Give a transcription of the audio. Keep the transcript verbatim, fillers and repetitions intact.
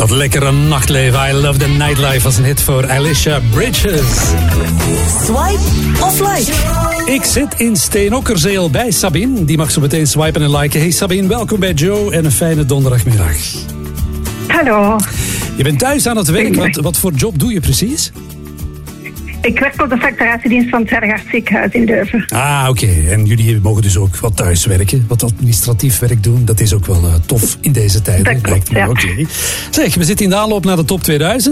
Dat lekkere nachtleven. I Love the Nightlife was een hit voor Alicia Bridges. Swipe of like? Ik zit in Steenokkerzeel bij Sabine. Die mag zo meteen swipen en liken. Hey Sabine, welkom bij Joe en een fijne donderdagmiddag. Hallo. Je bent thuis aan het werk. Wat, wat voor job doe je precies? Ik werk op de facturatiedienst van het Herregaard Ziekenhuis in Leuven. Ah, oké. Okay. En jullie mogen dus ook wat thuis werken. Wat administratief werk doen. Dat is ook wel uh, tof in deze tijden. Dat klopt, ja. Oké. Okay. Zeg, we zitten in de aanloop naar de top tweeduizend.